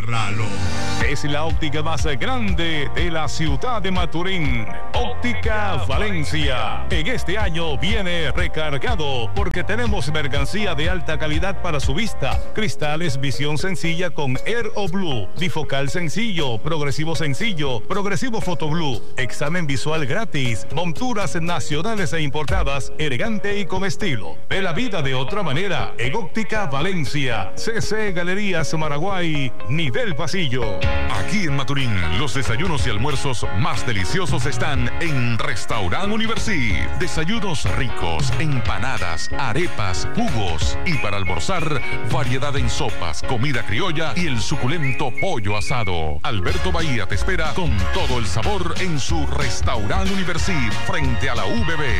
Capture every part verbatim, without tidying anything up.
Agárralo. Es la óptica más grande de la ciudad de Maturín. Óptica Valencia. En este año viene recargado porque tenemos mercancía de alta calidad para su vista. Cristales visión sencilla con Air o Blue. Bifocal sencillo, progresivo sencillo, progresivo Photo Blue. Examen visual gratis. Monturas nacionales e importadas, elegante y con estilo. Ve la vida de otra manera en Óptica Valencia. C C Galerías Maraguay, nivel pasillo. Aquí en Maturín, los desayunos y almuerzos más deliciosos están en Restaurant Universi. Desayunos ricos, empanadas, arepas, jugos y para almorzar, variedad en sopas, comida criolla y el suculento pollo asado. Alberto Bahía te espera con todo el sabor en su Restaurant Universi frente a la U B B.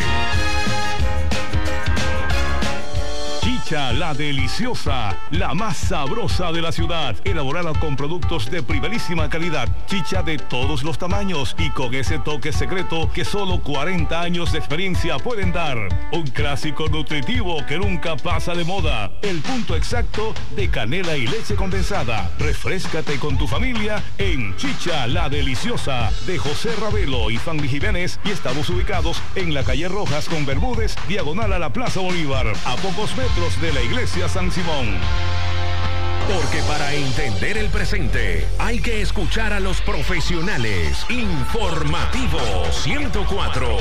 Chicha La Deliciosa, la más sabrosa de la ciudad, elaborada con productos de primerísima calidad, chicha de todos los tamaños y con ese toque secreto que solo cuarenta años de experiencia pueden dar. Un clásico nutritivo que nunca pasa de moda, el punto exacto de canela y leche condensada. Refréscate con tu familia en Chicha La Deliciosa de José Ravelo y Fanny Jiménez, y estamos ubicados en la calle Rojas con Bermúdez, diagonal a la Plaza Bolívar, a pocos metros de la iglesia San Simón. Porque para entender el presente hay que escuchar a los profesionales. Informativo ciento cuatro.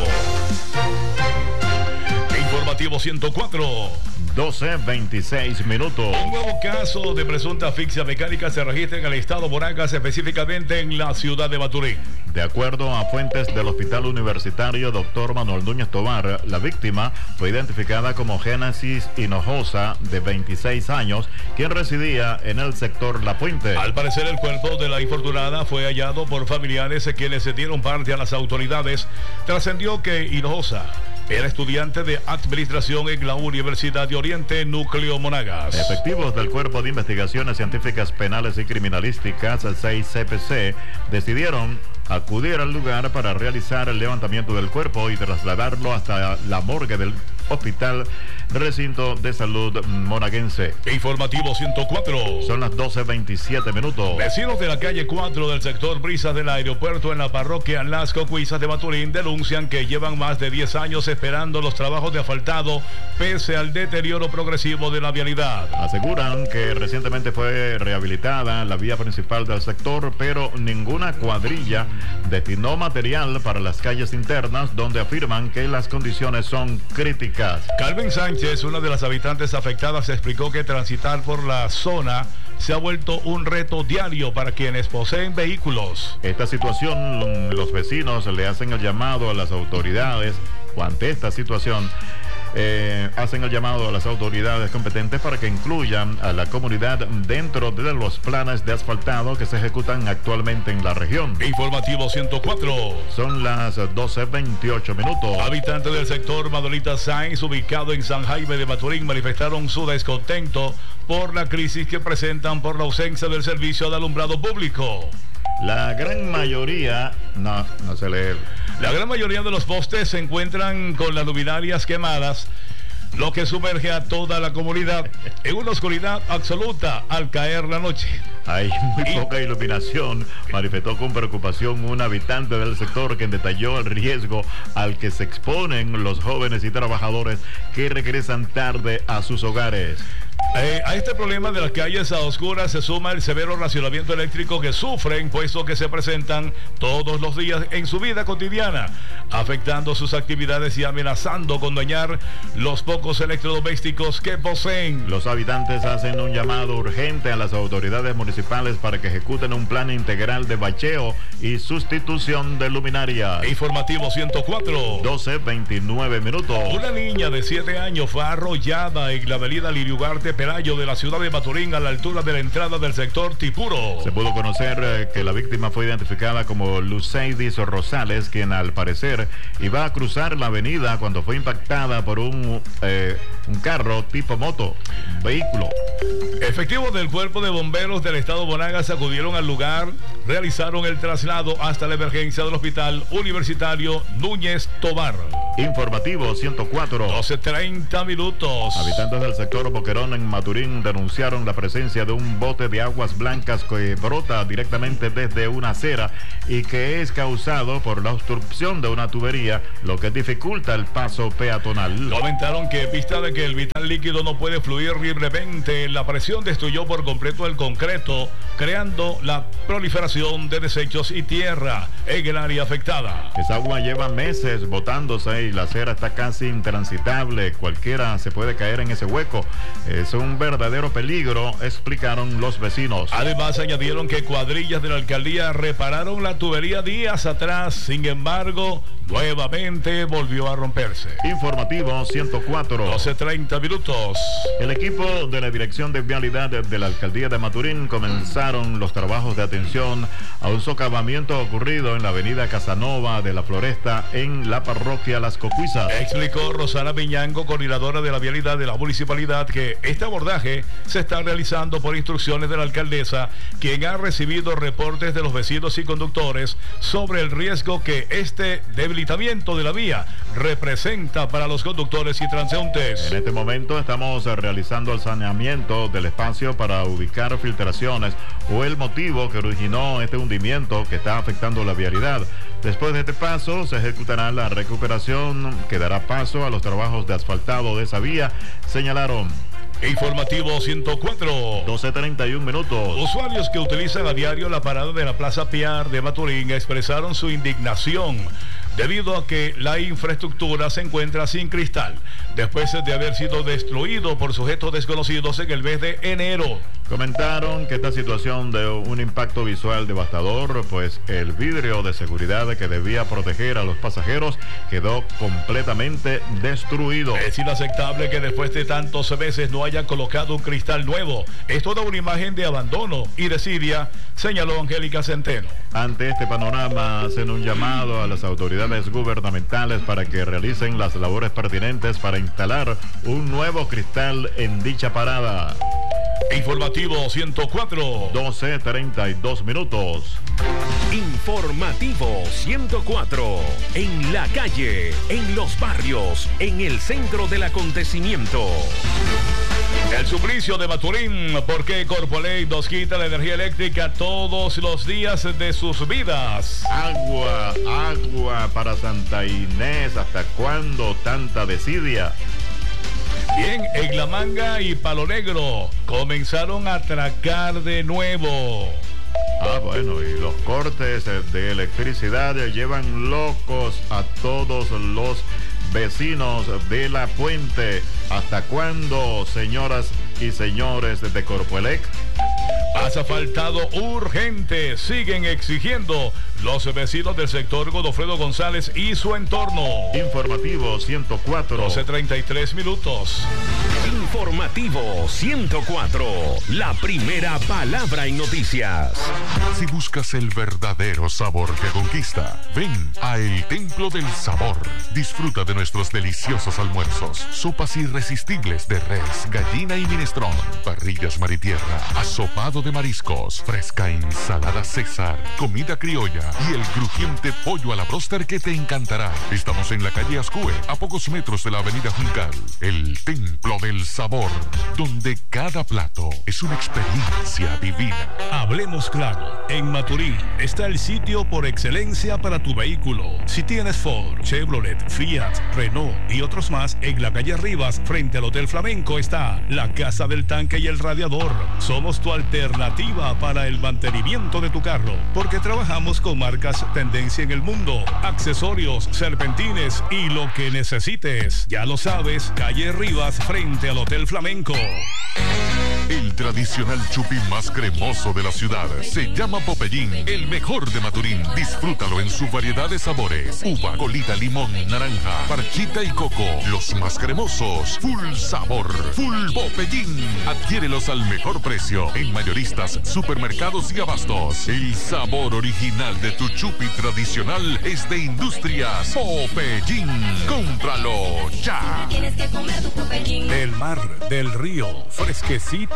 Informativo ciento cuatro. doce veintiséis minutos. Un nuevo caso de presunta asfixia mecánica se registra en el estado Monagas, específicamente en la ciudad de Maturín. De acuerdo a fuentes del Hospital Universitario doctor Manuel Núñez Tobar, la víctima fue identificada como Génesis Hinojosa, de veintiséis años, quien residía en el sector La Puente. Al parecer, el cuerpo de la infortunada fue hallado por familiares quienes se dieron parte a las autoridades. Trascendió que Hinojosa era estudiante de administración en la Universidad de Oriente, Núcleo Monagas. Efectivos del Cuerpo de Investigaciones Científicas Penales y Criminalísticas, seis C P C, decidieron acudir al lugar para realizar el levantamiento del cuerpo y trasladarlo hasta la morgue del Hospital Recinto de Salud Monaguense. Informativo ciento cuatro. Son las doce veintisiete minutos. Vecinos de la calle cuatro del sector Brisas del aeropuerto en la parroquia Las Cocuizas de Maturín denuncian que llevan más de diez años esperando los trabajos de asfaltado pese al deterioro progresivo de la vialidad. Aseguran que recientemente fue rehabilitada la vía principal del sector, pero ninguna cuadrilla destinó material para las calles internas, donde afirman que las condiciones son críticas. Carmen Sánchez, una de las habitantes afectadas, explicó que transitar por la zona se ha vuelto un reto diario para quienes poseen vehículos. Esta situación, los vecinos le hacen el llamado a las autoridades, o ante esta situación, Eh, hacen el llamado a las autoridades competentes para que incluyan a la comunidad dentro de los planes de asfaltado que se ejecutan actualmente en la región. Informativo ciento cuatro. Son las doce veintiocho minutos. Habitantes del sector Madolita Sáenz, ubicado en San Jaime de Maturín, manifestaron su descontento por la crisis que presentan por la ausencia del servicio de alumbrado público. La gran mayoría, no, no se lee. La gran mayoría de los postes se encuentran con las luminarias quemadas, lo que sumerge a toda la comunidad en una oscuridad absoluta al caer la noche. Hay muy poca iluminación, manifestó con preocupación un habitante del sector, quien detalló el riesgo al que se exponen los jóvenes y trabajadores que regresan tarde a sus hogares. Eh, a este problema de las calles a oscuras se suma el severo racionamiento eléctrico que sufren, puesto que se presentan todos los días en su vida cotidiana, afectando sus actividades y amenazando con dañar los pocos electrodomésticos que poseen. Los habitantes hacen un llamado urgente a las autoridades municipales para que ejecuten un plan integral de bacheo y sustitución de luminaria. Informativo ciento cuatro. doce veintinueve minutos. Una niña de siete años fue arrollada en la avenida Liriugarte Pelayo de la ciudad de Maturín, a la altura de la entrada del sector Tipuro. Se pudo conocer eh, que la víctima fue identificada como Luceidis Rosales, quien al parecer iba a cruzar la avenida cuando fue impactada por un, eh, un carro tipo moto, vehículo. Efectivos del Cuerpo de Bomberos del Estado Monagas acudieron al lugar, realizaron el traslado hasta la emergencia del Hospital Universitario Núñez Tobar. Informativo ciento cuatro. doce treinta minutos. Habitantes del sector Boquerón en Maturín denunciaron la presencia de un bote de aguas blancas que brota directamente desde una acera y que es causado por la obstrucción de una tubería, lo que dificulta el paso peatonal. Comentaron que en vista de que el vital líquido no puede fluir libremente, la presión destruyó por completo el concreto, creando la proliferación de desechos y tierra en el área afectada. Esa agua lleva meses botándose y la acera está casi intransitable. Cualquiera se puede caer en ese hueco. Es un verdadero peligro, explicaron los vecinos. Además, añadieron que cuadrillas de la alcaldía repararon la tubería días atrás. Sin embargo, nuevamente volvió a romperse. Informativo ciento cuatro. doce treinta minutos. El equipo de la Dirección de Vialidad de la Alcaldía de Maturín comenzaron los trabajos de atención a un socavamiento ocurrido en la avenida Casanova de la Floresta en la parroquia Las Cocuizas. Explicó Rosana Viñango, coordinadora de la vialidad de la municipalidad, que este abordaje se está realizando por instrucciones de la alcaldesa, quien ha recibido reportes de los vecinos y conductores sobre el riesgo que este debilitamiento de la vía representa para los conductores y transeúntes. En este momento estamos realizando el saneamiento del espacio para ubicar filtraciones o el motivo que originó este hundimiento que está afectando la vialidad. Después de este paso se ejecutará la recuperación que dará paso a los trabajos de asfaltado de esa vía, señalaron. Informativo ciento cuatro. doce treinta y un minutos. Usuarios que utilizan a diario la parada de la Plaza Piar de Maturín expresaron su indignación debido a que la infraestructura se encuentra sin cristal, después de haber sido destruido por sujetos desconocidos en el mes de enero. Comentaron que esta situación de un impacto visual devastador, pues el vidrio de seguridad que debía proteger a los pasajeros quedó completamente destruido. Es inaceptable que después de tantos meses no haya colocado un cristal nuevo. Esto da una imagen de abandono y desidia, señaló Angélica Centeno. Ante este panorama, hacen un llamado a las autoridades gubernamentales para que realicen las labores pertinentes para instalar un nuevo cristal en dicha parada. Informativo ciento cuatro. doce treinta y dos minutos. Informativo ciento cuatro. En la calle, en los barrios, en el centro del acontecimiento. El suplicio de Maturín, porque Corpoelec nos quita la energía eléctrica todos los días de sus vidas. Agua, agua para Santa Inés. ¿Hasta cuándo tanta desidia? Bien, en La Manga y Palo Negro comenzaron a atracar de nuevo. Ah, bueno, y los cortes de electricidad llevan locos a todos los vecinos de La Puente. ¿Hasta cuándo, señoras y señores de Corpoelec? Asfaltado urgente, siguen exigiendo los vecinos del sector Godofredo González y su entorno. Informativo ciento cuatro. doce treinta y tres minutos. Informativo ciento cuatro. La primera palabra en noticias. Si buscas el verdadero sabor que conquista, ven a El Templo del Sabor. Disfruta de nuestros deliciosos almuerzos, sopas irresistibles de res, gallina y minestrón, parrillas mar y tierra, asopado de mariscos, fresca ensalada César, comida criolla y el crujiente pollo a la bróster que te encantará. Estamos en la calle Ascue, a pocos metros de la avenida Juncal. El Templo del Sabor, donde cada plato es una experiencia divina. Hablemos claro, en Maturín está el sitio por excelencia para tu vehículo. Si tienes Ford, Chevrolet, Fiat, Renault y otros más, en la calle Rivas, frente al Hotel Flamenco, está la Casa del Tanque y el Radiador. Somos tu alternativa para el mantenimiento de tu carro, porque trabajamos con marcas tendencia en el mundo, accesorios, serpentines y lo que necesites. Ya lo sabes, calle Rivas, frente al Hotel Flamenco. El tradicional chupi más cremoso de la ciudad se llama Popeyín, el mejor de Maturín. Disfrútalo en su variedad de sabores: uva, colita, limón, naranja, parchita y coco. Los más cremosos, full sabor, full Popeyín. Adquiérelos al mejor precio en mayoristas, supermercados y abastos. El sabor original de tu chupi tradicional es de Industrias Popeyín. Cómpralo ya. Del mar, del río, fresquecito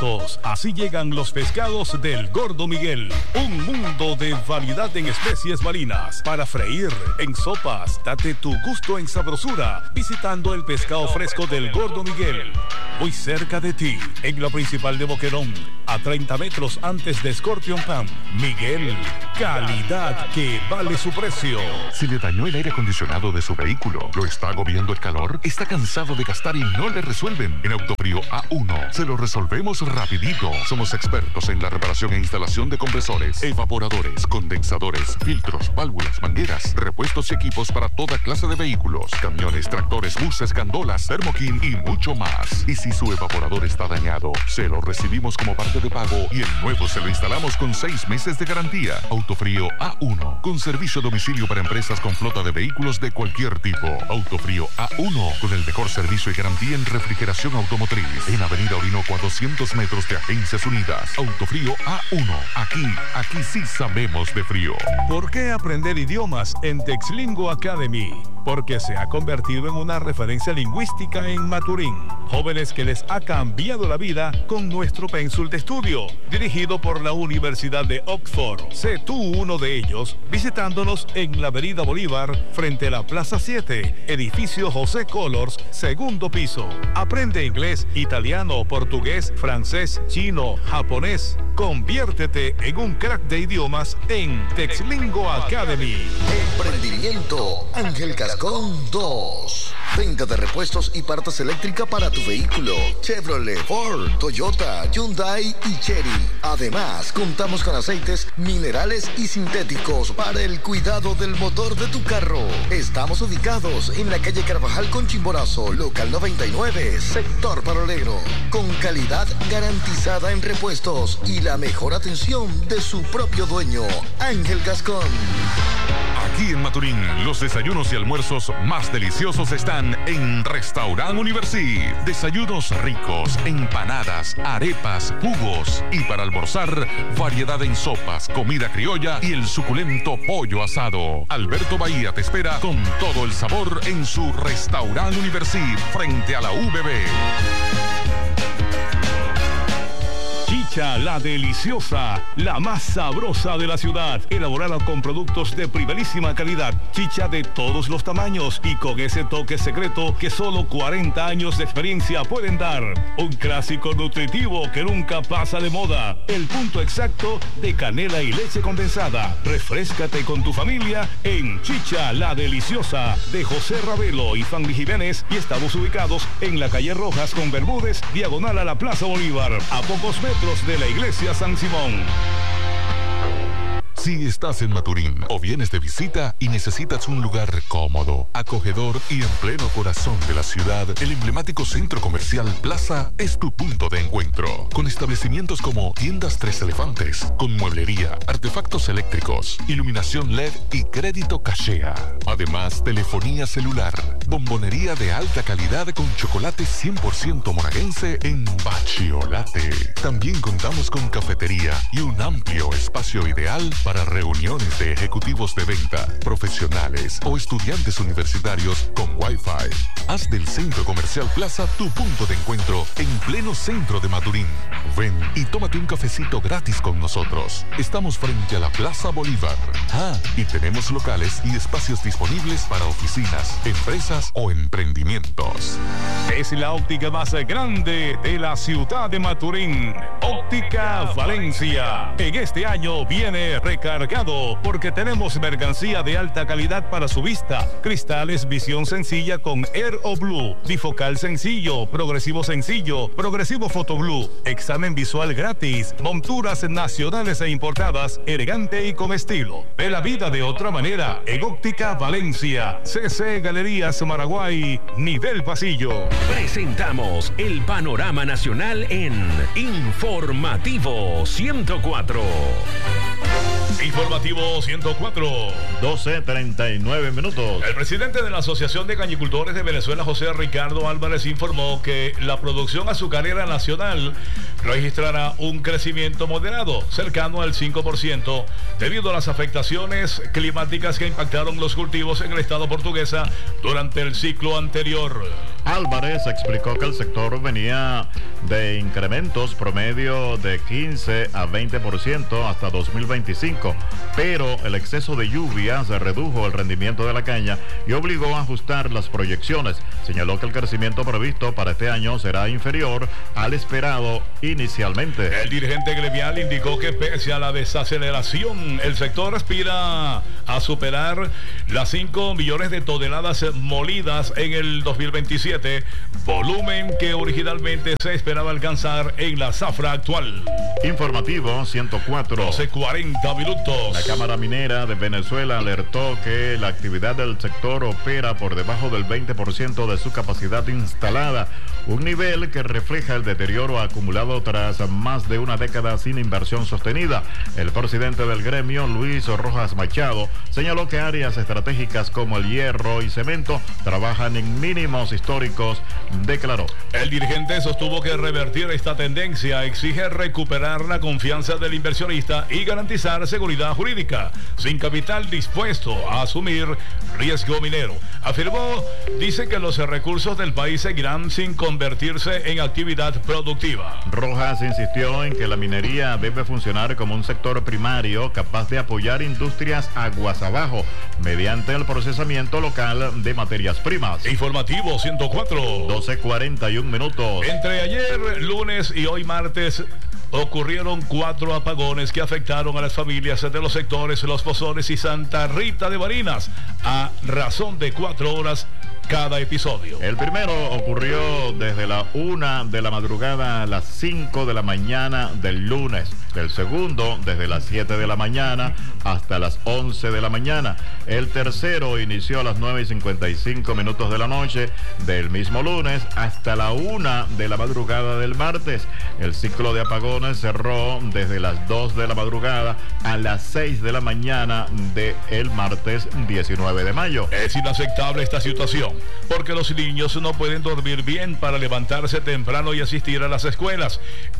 baratos. Así llegan los pescados del Gordo Miguel. Un mundo de variedad en especies marinas para freír, en sopas. Date tu gusto en sabrosura visitando el pescado fresco del Gordo Miguel. Muy cerca de ti, en la principal de Boquerón, a treinta metros antes de Scorpion Pan. Miguel, calidad que vale su precio. Si le dañó el aire acondicionado de su vehículo, lo está agobiando el calor, está cansado de gastar y no le resuelven. En Autofrío A uno se lo resolvemos rapidito. Somos expertos en la reparación e instalación de compresores, evaporadores, condensadores, filtros, válvulas, mangueras, repuestos y equipos para toda clase de vehículos, camiones, tractores, buses, gandolas, Thermo-King y mucho más. Y si su evaporador está dañado, se lo recibimos como parte de pago y el nuevo se lo instalamos con seis meses de garantía. Autofrío A uno, con servicio a domicilio para empresas con flota de vehículos de cualquier tipo. Autofrío A uno, con el mejor servicio y garantía en refrigeración automotriz. En Avenida Orinoco a doscientos metros de Agencias Unidas. Autofrío A uno. Aquí, aquí sí sabemos de frío. ¿Por qué aprender idiomas en Texlingo Academy? Porque se ha convertido en una referencia lingüística en Maturín. Jóvenes que les ha cambiado la vida con nuestro pénsul de estudio, dirigido por la Universidad de Oxford. Sé tú uno de ellos visitándonos en la Avenida Bolívar frente a la Plaza siete, edificio José Colors, segundo piso. Aprende inglés, italiano, portugués, francés, chino, japonés. Conviértete en un crack de idiomas en Texlingo Academy. Emprendimiento Ángel Gascón dos. Venta de repuestos y partes eléctricas para tu vehículo. Chevrolet, Ford, Toyota, Hyundai y Chery. Además, contamos con aceites minerales y sintéticos para el cuidado del motor de tu carro. Estamos ubicados en la calle Carvajal con Chimborazo, local noventa y nueve, sector Parolero. Con calidad garantizada en repuestos y la mejor atención de su propio dueño, Ángel Gascón. Aquí en Maturín, los desayunos y almuerzos más deliciosos están en Restaurant Universi. Desayunos ricos, empanadas, arepas, jugos y para almorzar, variedad en sopas, comida criolla y el suculento pollo asado. Alberto Bahía te espera con todo el sabor en su Restaurant Universi frente a la U B B. Chicha La Deliciosa, la más sabrosa de la ciudad, elaborada con productos de primerísima calidad, chicha de todos los tamaños y con ese toque secreto que solo cuarenta años de experiencia pueden dar. Un clásico nutritivo que nunca pasa de moda, el punto exacto de canela y leche condensada. Refréscate con tu familia en Chicha La Deliciosa de José Ravelo y Fanny Jiménez, y estamos ubicados en la calle Rojas con Bermúdez, diagonal a la Plaza Bolívar, a pocos metros de la iglesia San Simón. Si estás en Maturín o vienes de visita y necesitas un lugar cómodo, acogedor y en pleno corazón de la ciudad, el emblemático centro comercial Plaza es tu punto de encuentro. Con establecimientos como Tiendas Tres Elefantes, con mueblería, artefactos eléctricos, iluminación L E D y crédito Cachea. Además, telefonía celular, bombonería de alta calidad con chocolate cien por ciento monaguense en Bachiolate. También contamos con cafetería y un amplio espacio ideal para para reuniones de ejecutivos de venta, profesionales o estudiantes universitarios con Wi-Fi. Haz del Centro Comercial Plaza tu punto de encuentro en pleno centro de Maturín. Ven y tómate un cafecito gratis con nosotros. Estamos frente a la Plaza Bolívar. Ah, y tenemos locales y espacios disponibles para oficinas, empresas o emprendimientos. Es la óptica más grande de la ciudad de Maturín. Óptica Valencia. En este año viene recargado porque tenemos mercancía de alta calidad para su vista. Cristales visión sencilla con Air o Blue, bifocal sencillo, progresivo sencillo, progresivo Photo Blue, examen visual gratis, monturas nacionales e importadas, elegante y con estilo. Ve la vida de otra manera en Óptica Valencia. C C Galerías Maraguay, nivel pasillo. Presentamos el panorama nacional en Informativo ciento cuatro. Informativo ciento cuatro. doce treinta y nueve minutos. El presidente de la Asociación de Cañicultores de Venezuela, José Ricardo Álvarez, informó que la producción azucarera nacional registrará un crecimiento moderado, cercano al cinco por ciento, debido a las afectaciones climáticas que impactaron los cultivos en el estado portuguesa durante el ciclo anterior. Álvarez explicó que el sector venía de incrementos promedio de quince a veinte por ciento hasta dos mil veinticinco, pero el exceso de lluvias redujo el rendimiento de la caña y obligó a ajustar las proyecciones. Señaló que el crecimiento previsto para este año será inferior al esperado inicialmente. El dirigente gremial indicó que pese a la desaceleración, el sector aspira a superar las cinco millones de toneladas molidas en el dos mil veintisiete, volumen que originalmente se esperaba alcanzar en la zafra actual. Informativo ciento cuatro. doce cuarenta minutos. La Cámara Minera de Venezuela alertó que la actividad del sector opera por debajo del veinte por ciento de su capacidad instalada, un nivel que refleja el deterioro acumulado tras más de una década sin inversión sostenida. El presidente del gremio, Luis Rojas Machado, señaló que áreas estratégicas como el hierro y cemento trabajan en mínimos históricos, declaró. El dirigente sostuvo que revertir esta tendencia exige recuperar la confianza del inversionista y garantizar seguridad jurídica, sin capital dispuesto a asumir riesgo minero. Afirmó, dice que los recursos del país seguirán sin convertirse en actividad productiva. Rojas insistió en que la minería debe funcionar como un sector primario capaz de apoyar industrias aguas abajo mediante el procesamiento local de materias primas. Informativo ciento cuatro. doce cuarenta y un minutos. Entre ayer lunes y hoy martes ocurrieron cuatro apagones que afectaron a las familias de los sectores Los Pozones y Santa Rita de Barinas a razón de cuatro horas cada episodio. El primero ocurrió desde la una de la madrugada a las cinco de la mañana del lunes. El segundo desde las siete de la mañana hasta las once de la mañana. El tercero inició a las nueve y cincuenta y cinco minutos de la noche del mismo lunes hasta la una de la madrugada del martes. El ciclo de apagones cerró desde las dos de la madrugada a las seis de la mañana del martes diecinueve de mayo. Es inaceptable esta situación, porque los niños no pueden dormir bien para levantarse temprano y asistir a las escuelas.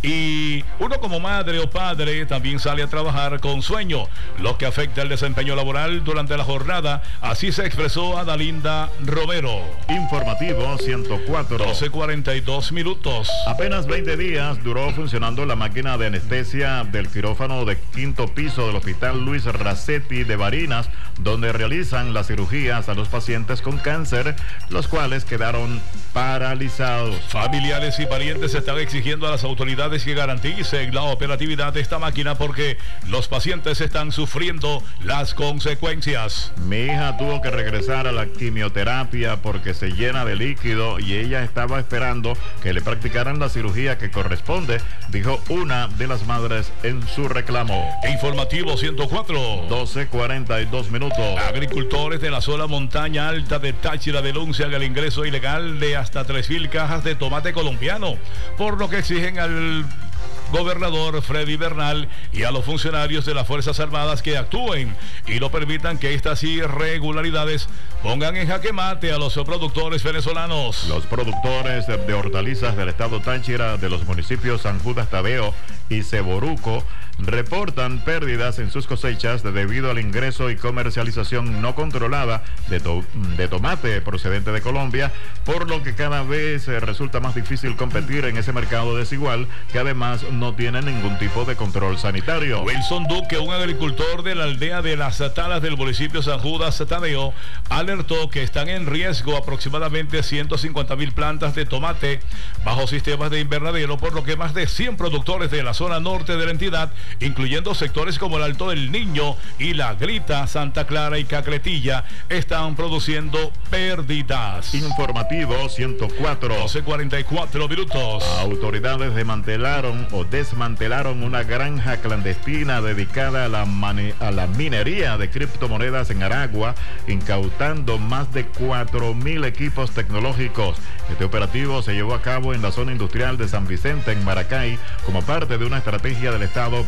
Y uno como madre o padre también sale a trabajar con sueño, lo que afecta el desempeño laboral durante la jornada. Así se expresó Adalinda Romero. Informativo ciento cuatro. doce cuarenta y dos minutos. Apenas veinte días duró funcionando la máquina de anestesia del quirófano de quinto piso del Hospital Luis Racetti de Barinas, donde realizan las cirugías a los pacientes con cáncer, los cuales quedaron paralizados. Familiares y parientes están exigiendo a las autoridades que garanticen la operatividad de esta máquina porque los pacientes están sufriendo las consecuencias. Mi hija tuvo que regresar a la quimioterapia porque se llena de líquido y ella estaba esperando que le practicaran la cirugía que corresponde, dijo una de las madres en su reclamo. Informativo ciento cuatro. doce cuarenta y dos minutos. Agricultores de la zona montaña alta de Táchira denuncian el ingreso ilegal de hasta tres mil cajas de tomate colombiano, por lo que exigen al gobernador Freddy Bernal y a los funcionarios de las Fuerzas Armadas que actúen y no permitan que estas irregularidades pongan en jaque mate a los productores venezolanos. Los productores de hortalizas del estado Táchira, de los municipios San Judas Tadeo y Ceboruco, reportan pérdidas en sus cosechas debido al ingreso y comercialización no controlada de, to de tomate procedente de Colombia, por lo que cada vez resulta más difícil competir en ese mercado desigual que además no tiene ningún tipo de control sanitario. Wilson Duque, un agricultor de la aldea de Las Talas del municipio San Judas Tadeo, alertó que están en riesgo aproximadamente ciento cincuenta mil plantas de tomate bajo sistemas de invernadero, por lo que más de cien productores de la zona norte de la entidad, incluyendo sectores como el Alto del Niño y La Grita, Santa Clara y Cacretilla, están produciendo pérdidas. Informativo ciento cuatro. doce cuarenta y cuatro minutos. Autoridades desmantelaron o desmantelaron una granja clandestina dedicada a la, a la minería de criptomonedas en Aragua, incautando más de cuatro mil equipos tecnológicos. Este operativo se llevó a cabo en la zona industrial de San Vicente, en Maracay, como parte de una estrategia del Estado para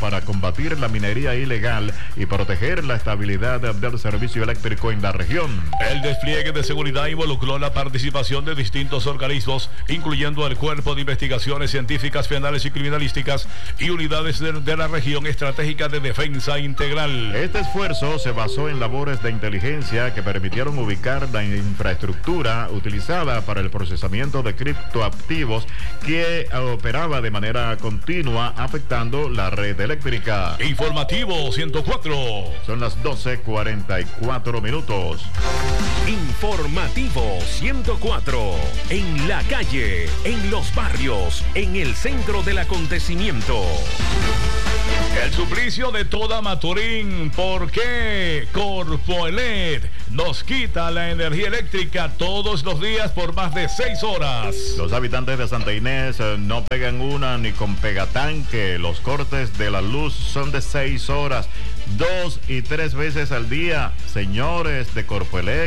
para combatir la minería ilegal y proteger la estabilidad del servicio eléctrico en la región. El despliegue de seguridad involucró la participación de distintos organismos, incluyendo el Cuerpo de Investigaciones Científicas, Penales y Criminalísticas y unidades de, de la región estratégica de defensa integral. Este esfuerzo se basó en labores de inteligencia que permitieron ubicar la infraestructura utilizada para el procesamiento de criptoactivos que operaba de manera continua, afectando la red eléctrica. Informativo ciento cuatro. Son las doce cuarenta y cuatro minutos. Informativo ciento cuatro. En la calle, en los barrios, en el centro del acontecimiento. El suplicio de toda Maturín. ¿Por qué? Corpoelec nos quita la energía eléctrica todos los días por más de seis horas. Los habitantes de Santa Inés eh, no pegan una ni con pegatanque. Los cortes de la luz son de seis horas, dos y tres veces al día. Señores de Corpoelec,